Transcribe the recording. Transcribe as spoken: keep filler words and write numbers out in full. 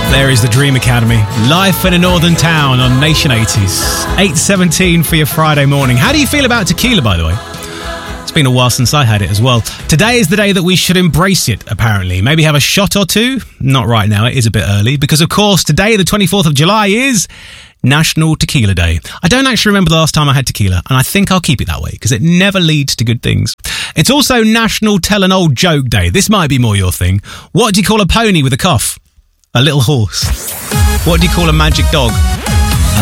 There is the Dream Academy. Life in a northern town on Nation eighties. eight seventeen for your Friday morning. How do you feel about tequila, by the way? It's been a while since I had it as well. Today is the day that we should embrace it, apparently. Maybe have a shot or two? Not right now, it is a bit early. Because, of course, today, the twenty-fourth of July, is National Tequila Day. I don't actually remember the last time I had tequila, and I think I'll keep it that way, because it never leads to good things. It's also National Tell an Old Joke Day. This might be more your thing. What do you call a pony with a cough? A little horse. What do you call a magic dog?